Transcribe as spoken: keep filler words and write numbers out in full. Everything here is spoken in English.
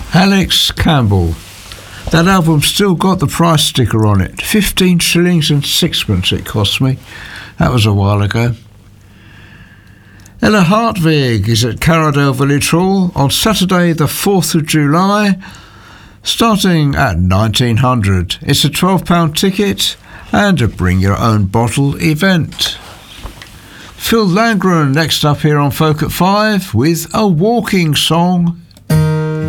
Alex Campbell. That album's still got the price sticker on it. Fifteen shillings and sixpence it cost me. That was a while ago. Ella Hartvig is at Carradale Village Hall on Saturday the fourth of July, starting at nineteen hundred. It's a twelve pound ticket and a bring your own bottle event. Phil Landgren next up here on Folk at Five with a walking song.